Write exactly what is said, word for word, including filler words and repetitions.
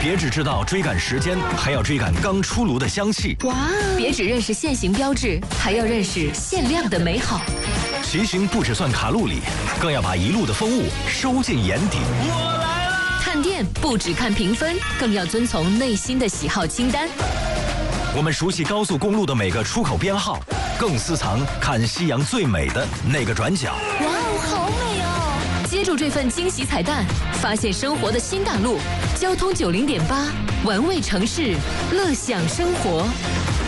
别只知道追赶时间，还要追赶刚出炉的香气。 哇！别只认识限行标志，还要认识限量的美好。 骑行不只算卡路里，更要把一路的风物收进眼底。 我来了！ 探店不只看评分，更要遵从内心的喜好清单。 我们熟悉高速公路的每个出口编号，更私藏看夕阳最美的那个转角。 哇哦，好美哦！接住这份惊喜彩蛋，发现生活的新大陆。交通九零点八，玩味城市，乐享生活。